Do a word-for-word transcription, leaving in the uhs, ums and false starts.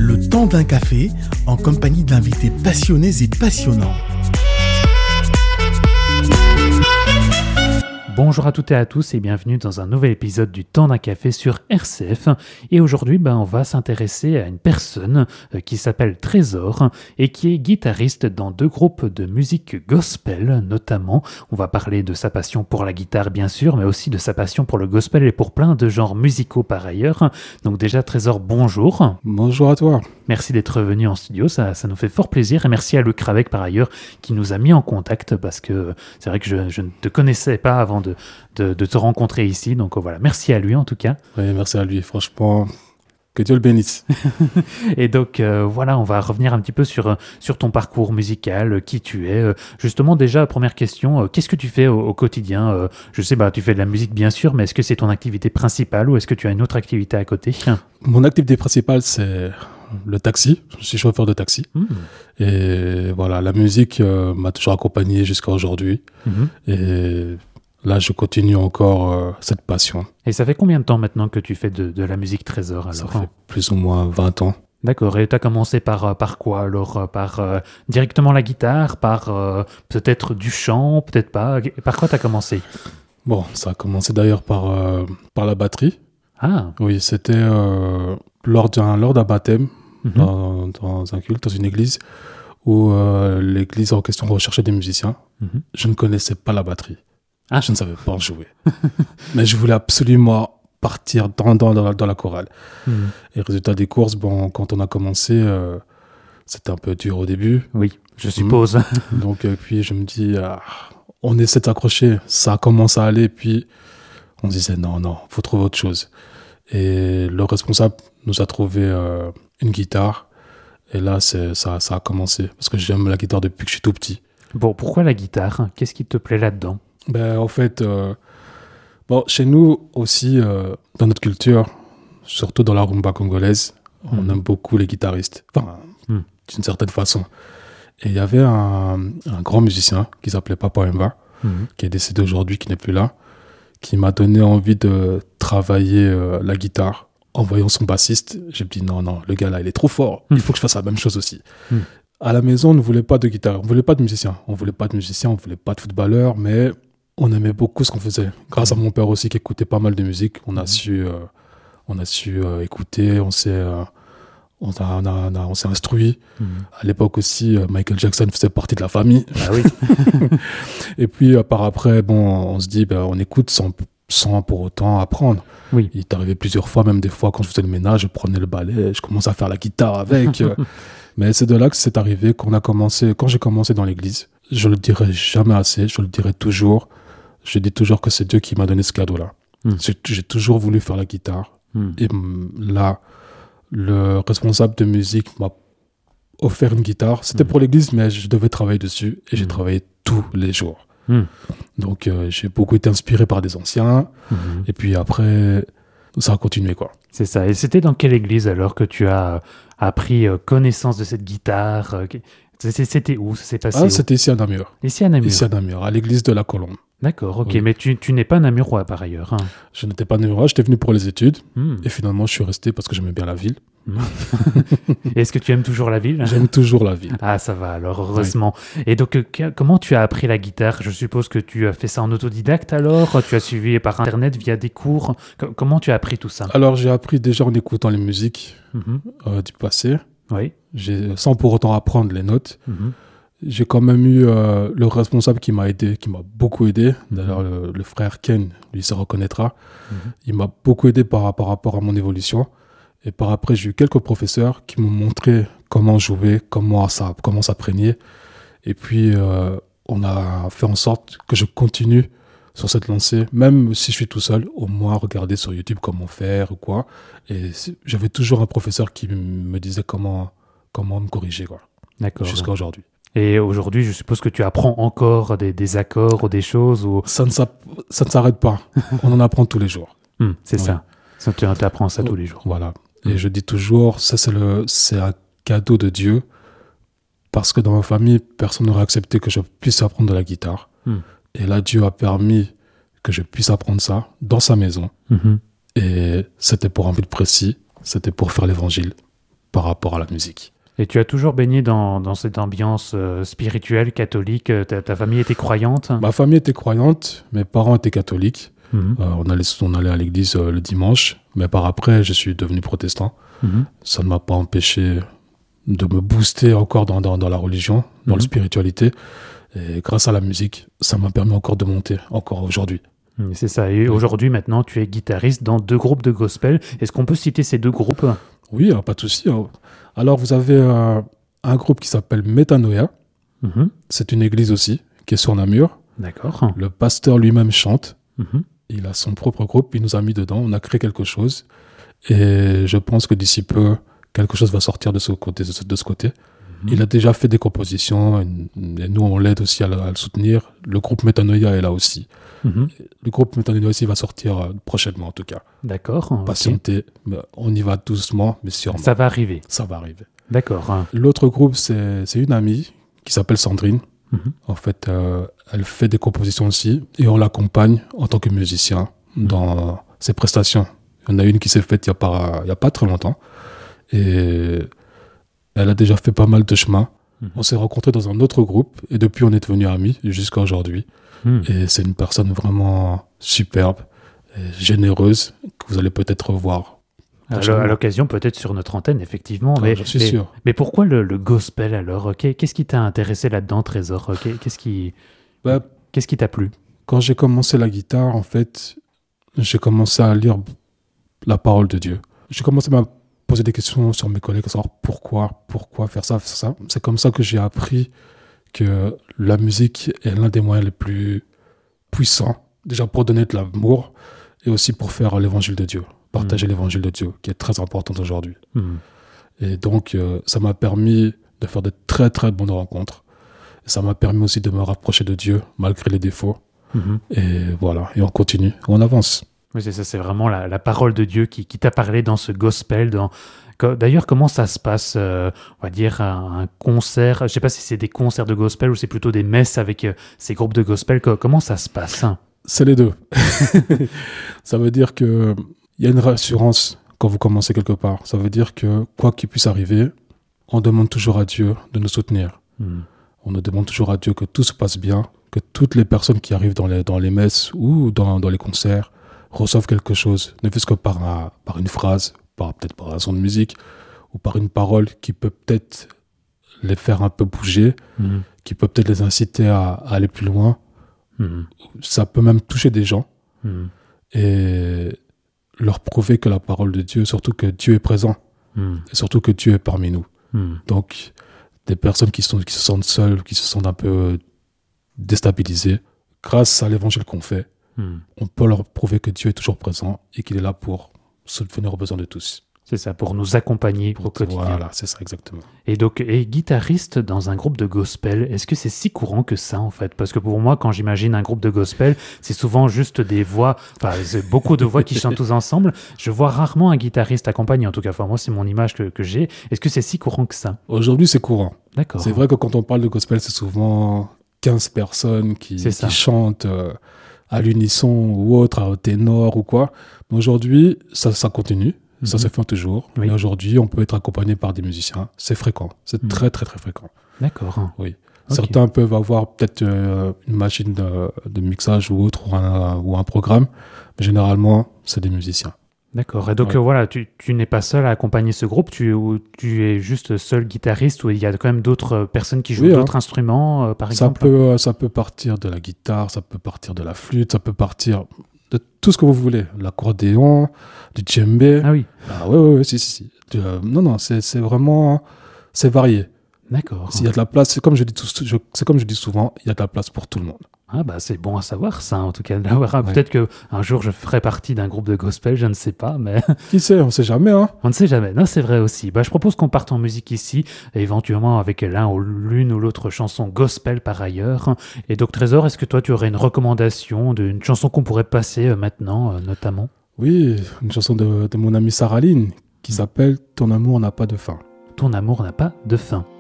Le temps d'un café en compagnie d'invités passionnés et passionnants. Bonjour à toutes et à tous et bienvenue dans un nouvel épisode du Temps d'un café sur R C F. Et aujourd'hui, ben, on va s'intéresser à une personne euh, qui s'appelle Trésor et qui est guitariste dans deux groupes de musique gospel notamment. On va parler de sa passion pour la guitare bien sûr, mais aussi de sa passion pour le gospel et pour plein de genres musicaux par ailleurs. Donc déjà Trésor, bonjour. Bonjour à toi. Merci d'être venu en studio, ça, ça nous fait fort plaisir. Et merci à Luc Ravec par ailleurs qui nous a mis en contact parce que c'est vrai que je, je ne te connaissais pas avant de, de, de te rencontrer ici. Donc voilà, merci à lui en tout cas. Oui, merci à lui, franchement, que Dieu le bénisse. Et donc euh, voilà, on va revenir un petit peu sur, sur ton parcours musical, euh, qui tu es. Euh, justement déjà, première question, euh, qu'est-ce que tu fais au, au quotidien euh, Je sais, bah, tu fais de la musique bien sûr, mais est-ce que c'est ton activité principale ou est-ce que tu as une autre activité à côté ? Mon activité principale, c'est le taxi. Je suis chauffeur de taxi. Mmh. Et voilà, la musique euh, m'a toujours accompagné jusqu'à aujourd'hui. Mmh. Et là, je continue encore euh, cette passion. Et ça fait combien de temps maintenant que tu fais de, de la musique Trésor alors ? Ça fait plus ou moins vingt ans. D'accord, et tu as commencé par, par quoi alors ? Par euh, directement la guitare, par euh, peut-être du chant, peut-être pas. Par quoi tu as commencé ? Bon, ça a commencé d'ailleurs par, euh, par la batterie. Ah. Oui, c'était euh, lors d'un, lors d'un baptême, mm-hmm. dans, dans un culte, dans une église, où euh, l'église en question recherchait des musiciens. Mm-hmm. Je ne connaissais pas la batterie. Ah. Je ne savais pas en jouer. Mais je voulais absolument partir dans, dans, dans, la, dans la chorale. Mm-hmm. Et résultat des courses, bon, quand on a commencé, euh, c'était un peu dur au début. Oui, je suppose. Mmh. Donc, euh, puis je me dis, ah, on essaie de s'accrocher. Ça commence à aller, puis on se disait, non, non, il faut trouver autre chose. Et le responsable nous a trouvé euh, une guitare. Et là, c'est, ça, ça a commencé. Parce que j'aime la guitare depuis que je suis tout petit. Bon, pourquoi la guitare ? Qu'est-ce qui te plaît là-dedans ? Ben, en fait, euh, bon, chez nous aussi, euh, dans notre culture, surtout dans la rumba congolaise, mmh. on aime beaucoup les guitaristes. Enfin, mmh. d'une certaine façon. Et il y avait un, un grand musicien qui s'appelait Papa Wemba, mmh. qui est décédé aujourd'hui, qui n'est plus là, qui m'a donné envie de travailler euh, la guitare. En voyant son bassiste, j'ai dit non, non, le gars là, il est trop fort. Il faut que je fasse la même chose aussi. Mm. À la maison, on ne voulait pas de guitare, on ne voulait pas de musicien. On ne voulait pas de musicien, on ne voulait pas de footballeur, mais on aimait beaucoup ce qu'on faisait. Grâce mm. à mon père aussi, qui écoutait pas mal de musique, on a mm. su, euh, on a su euh, écouter, on s'est, euh, on, a, on, a, on, a, on s'est instruit. Mm. À l'époque aussi, euh, Michael Jackson faisait partie de la famille. Ah oui. Et puis, euh, par après, bon, on se dit, ben, on écoute sans... sans pour autant apprendre. Oui. Il est arrivé plusieurs fois, même des fois, quand je faisais le ménage, je prenais le balai, je commençais à faire la guitare avec. Mais c'est de là que c'est arrivé, qu'on a commencé, quand j'ai commencé dans l'église. Je le dirai jamais assez, je le dirai toujours. Je dis toujours que c'est Dieu qui m'a donné ce cadeau-là. Mm. J'ai, j'ai toujours voulu faire la guitare. Mm. Et là, le responsable de musique m'a offert une guitare. C'était mm. pour l'église, mais je devais travailler dessus. Et mm. j'ai travaillé tous les jours. Mmh. Donc euh, j'ai beaucoup été inspiré par des anciens mmh. et puis après ça a continué quoi. C'est ça. Et c'était dans quelle église alors que tu as appris connaissance de cette guitare ? C'était où ça s'est passé ah, où C'était ici à Namur. Ici à Namur. Ici à Namur, à l'église de la Colombe. D'accord, ok, oui. Mais tu, tu n'es pas namurois par ailleurs. Hein. Je n'étais pas namurois, j'étais venu pour les études mmh. et finalement je suis resté parce que j'aimais bien la ville. Mmh. Est-ce que tu aimes toujours la ville ? J'aime toujours la ville. Ah, ça va alors, heureusement. Oui. Et donc, euh, comment tu as appris la guitare ? Je suppose que tu as fait ça en autodidacte alors ? Tu as suivi par Internet via des cours ? C- Comment tu as appris tout ça ? Alors, j'ai appris déjà en écoutant les musiques mmh. euh, du passé, oui. j'ai, sans pour autant apprendre les notes. Mmh. J'ai quand même eu euh, le responsable qui m'a aidé, qui m'a beaucoup aidé. D'ailleurs, le, le frère Ken, lui, se reconnaîtra. Mmh. Il m'a beaucoup aidé par, par rapport à mon évolution. Et par après, j'ai eu quelques professeurs qui m'ont montré comment jouer, comment ça, comment s'apprendre. Et puis, euh, on a fait en sorte que je continue sur cette lancée, même si je suis tout seul, au moins regarder sur YouTube comment faire ou quoi. Et j'avais toujours un professeur qui me disait comment, comment me corriger, quoi. D'accord. Jusqu'à aujourd'hui. Et aujourd'hui, je suppose que tu apprends encore des, des accords ou des choses ou... Ça ne, ça ne s'arrête pas. On en apprend tous les jours. Mmh, c'est oui. ça. ça. Tu apprends ça tous les jours. Voilà. Et mmh. je dis toujours, ça c'est, le, c'est un cadeau de Dieu, parce que dans ma famille, personne n'aurait accepté que je puisse apprendre de la guitare. Mmh. Et là, Dieu a permis que je puisse apprendre ça dans sa maison. Mmh. Et c'était pour un but précis, c'était pour faire l'évangile. par rapport à la musique. Et tu as toujours baigné dans, dans cette ambiance euh, spirituelle, catholique. Ta, ta famille était croyante? Ma famille était croyante, mes parents étaient catholiques. Mmh. Euh, on, allait, on allait à l'église euh, le dimanche, mais par après, je suis devenu protestant. Mmh. Ça ne m'a pas empêché de me booster encore dans, dans, dans la religion, dans mmh. la spiritualité. Et grâce à la musique, ça m'a permis encore de monter, encore aujourd'hui. C'est ça. Et aujourd'hui, maintenant, tu es guitariste dans deux groupes de gospel. Est-ce qu'on peut citer ces deux groupes? Oui, alors, pas de souci. Alors, vous avez euh, un groupe qui s'appelle Métanoïa. Mmh. C'est une église aussi, qui est sur Namur. D'accord. Le pasteur lui-même chante. Mmh. Il a son propre groupe, il nous a mis dedans. On a créé quelque chose. Et je pense que d'ici peu, quelque chose va sortir de ce côté. De ce, de ce côté. Mmh. Il a déjà fait des compositions. Et nous, on l'aide aussi à le, à le soutenir. Le groupe Métanoïa est là aussi. Mmh. Le groupe Métanoïa aussi va sortir euh, prochainement, en tout cas. D'accord. Patientez. Okay. On y va doucement, mais sûrement. Ça va arriver. Ça va arriver. D'accord. L'autre groupe, c'est, c'est une amie qui s'appelle Sandrine. Mmh. En fait, euh, elle fait des compositions aussi et on l'accompagne en tant que musicien mmh. dans ses prestations. Il y en a une qui s'est faite il n'y a pas, il y a pas très longtemps et elle a déjà fait pas mal de chemin. Mmh. On s'est rencontrés dans un autre groupe et depuis, on est devenus amis jusqu'à aujourd'hui. Mmh. Et c'est une personne vraiment superbe, et généreuse, que vous allez peut-être voir. À l'occasion, peut-être sur notre antenne, effectivement. Ah, mais, je suis mais, sûr. Mais pourquoi le, le gospel alors? Qu'est-ce qui t'a intéressé là-dedans, Trésor? Qu'est-ce qui, bah, qu'est-ce qui t'a plu? Quand j'ai commencé la guitare, en fait, j'ai commencé à lire la parole de Dieu. J'ai commencé à me poser des questions sur mes collègues, à savoir pourquoi, pourquoi faire ça, faire ça. C'est comme ça que j'ai appris que la musique est l'un des moyens les plus puissants, déjà pour donner de l'amour et aussi pour faire l'évangile de Dieu. Partager mmh. l'évangile de Dieu, qui est très important aujourd'hui. Mmh. Et donc, euh, ça m'a permis de faire de très, très bonnes rencontres. Et ça m'a permis aussi de me rapprocher de Dieu, malgré les défauts. Mmh. Et voilà, et on continue, on avance. Oui, c'est ça, c'est vraiment la, la parole de Dieu qui, qui t'a parlé dans ce gospel. Dans... D'ailleurs, comment ça se passe, euh, on va dire, un, un concert? Je ne sais pas si c'est des concerts de gospel ou c'est plutôt des messes avec euh, ces groupes de gospel. Comment ça se passe? C'est les deux. Ça veut dire que il y a une rassurance quand vous commencez quelque part. Ça veut dire que, quoi qu'il puisse arriver, on demande toujours à Dieu de nous soutenir. Mmh. On demande toujours à Dieu que tout se passe bien, que toutes les personnes qui arrivent dans les, dans les messes ou dans, dans les concerts reçoivent quelque chose, ne fût-ce que par, un, par une phrase, par, peut-être par un son de musique, ou par une parole qui peut peut-être les faire un peu bouger, mmh. qui peut peut-être les inciter à, à aller plus loin. Mmh. Ça peut même toucher des gens. Mmh. Et leur prouver que la parole de Dieu, surtout que Dieu est présent, mm. et surtout que Dieu est parmi nous. Mm. Donc, des personnes qui, sont, qui se sentent seules, qui se sentent un peu déstabilisées, grâce à l'évangile qu'on fait, mm. on peut leur prouver que Dieu est toujours présent et qu'il est là pour subvenir aux besoins de tous. C'est ça, pour nous accompagner au quotidien. Voilà, c'est ça exactement. Et donc, et guitariste dans un groupe de gospel, est-ce que c'est si courant que ça en fait? Parce que pour moi, quand j'imagine un groupe de gospel, c'est souvent juste des voix, enfin, c'est beaucoup de voix qui chantent tous ensemble. Je vois rarement un guitariste accompagné, en tout cas, enfin, moi, c'est mon image que, que j'ai. Est-ce que c'est si courant que ça? Aujourd'hui, c'est courant. D'accord. C'est vrai que quand on parle de gospel, c'est souvent quinze personnes qui, qui chantent euh, à l'unisson ou autre, au ténor ou quoi. Mais aujourd'hui, ça, ça continue. Ça mmh. se fait toujours. Oui. Mais aujourd'hui, on peut être accompagné par des musiciens. C'est fréquent. C'est mmh. très, très, très fréquent. D'accord. Oui. Okay. Certains peuvent avoir peut-être euh, une machine de, de mixage ou autre, ou un, ou un programme. Mais généralement, c'est des musiciens. D'accord. Et donc, ouais. euh, voilà, tu, tu n'es pas seul à accompagner ce groupe. Tu, ou, tu es juste seul guitariste ou il y a quand même d'autres personnes qui jouent oui, d'autres hein. instruments, euh, par ça exemple peut, Ça peut partir de la guitare, ça peut partir de la flûte, ça peut partir... de tout ce que vous voulez, l'accordéon, du djembé. Ah oui. Ah oui, oui, oui, si, si, si. Euh, non, non, c'est, c'est vraiment, c'est varié. D'accord. S'il y a de la place, c'est comme je dis, tout, je, c'est comme je dis souvent, il y a de la place pour tout le monde. Ah bah c'est bon à savoir ça, en tout cas. Ouais. Peut-être qu'un jour je ferai partie d'un groupe de gospel, je ne sais pas, mais... Qui sait, on ne sait jamais, hein. On ne sait jamais, non, c'est vrai aussi. Bah, je propose qu'on parte en musique ici, éventuellement avec l'un ou l'une ou l'autre chanson gospel par ailleurs. Et donc Trésor, est-ce que toi tu aurais une recommandation d'une chanson qu'on pourrait passer euh, maintenant, euh, notamment? Oui, une chanson de, de mon amie Saraline, qui s'appelle « Ton amour n'a pas de fin ». Ton amour n'a pas de fin.